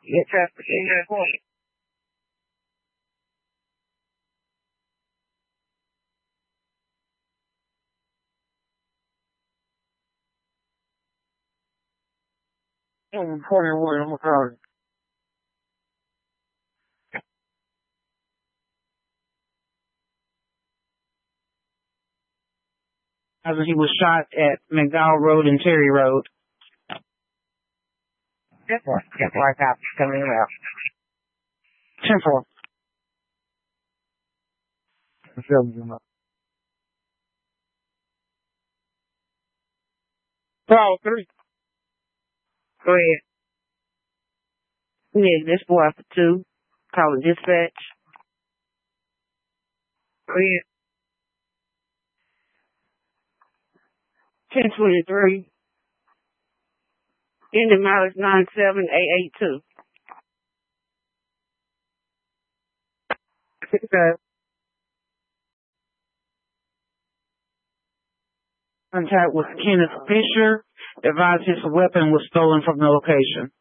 Get transportation report. William McCarty. After he was shot at McDowell Road and Terry Road. Get right out. Coming out. 10-4. Bravo 3. Go ahead. Yeah, this boy for 2. Call it dispatch. Go ahead. 1023. Ending mileage 97882. Okay. Contact with Kenneth Fisher. Advised his weapon was stolen from the location.